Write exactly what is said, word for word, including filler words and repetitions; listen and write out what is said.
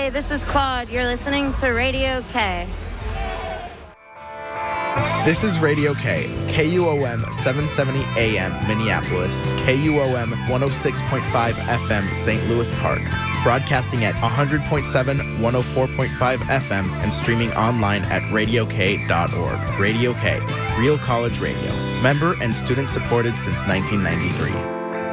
Hey, this is Claude. You're listening to Radio K. This is Radio K, K U O M seven seventy A M Minneapolis, K U O M one oh six point five F M Saint Louis Park, broadcasting at one hundred point seven, one oh four point five F M, and streaming online at radio k dot org. Radio K, Real College Radio. Member and student supported since nineteen ninety-three.